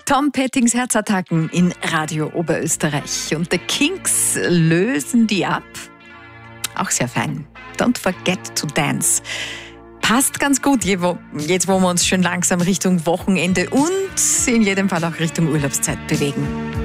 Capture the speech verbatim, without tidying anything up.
Tom Pettings Herzattacken in Radio Oberösterreich. Und The Kinks lösen die ab. Auch sehr fein. Don't forget to dance. Passt ganz gut, jetzt wo wir uns schon langsam Richtung Wochenende und in jedem Fall auch Richtung Urlaubszeit bewegen.